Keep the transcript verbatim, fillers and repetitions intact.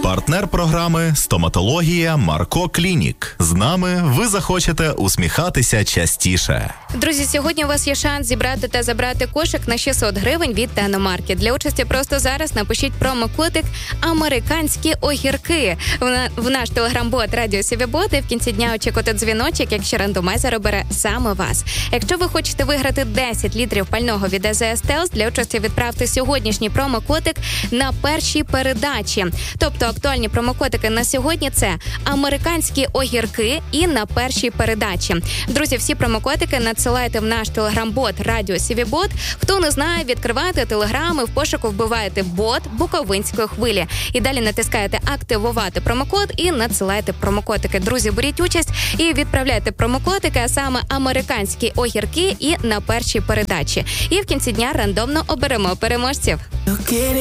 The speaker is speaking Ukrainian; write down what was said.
Партнер програми «Стоматологія Марко Клінік». З нами ви захочете усміхатися частіше. Друзі, сьогодні у вас є шанс зібрати та забрати кошик на шістсот гривень від Теномаркет. Для участі просто зараз напишіть промокодик «Американські огірки» в наш телеграм-бот «Радіо Сівібот» і в кінці дня очікуйте дзвіночок, якщо рандомайзер обере саме вас. Якщо ви хочете виграти десять літрів пального від АЗС Телс, для участі відправте сьогоднішній промокодик на першій передачі. Тобто актуальні промокодики на сьогодні – це «Американські огірки» і «На першій передачі». Друзі, всі промокодики надсилайте в наш телеграм-бот «Радіо Сівібот». Хто не знає, відкриваєте телеграми, в пошуку вбиваєте бот Буковинської хвилі. І далі натискаєте «Активувати промокод» і надсилаєте промокодики. Друзі, беріть участь і відправляйте промокодики, а саме «Американські огірки» і «На першій передачі». І в кінці дня рандомно оберемо переможців.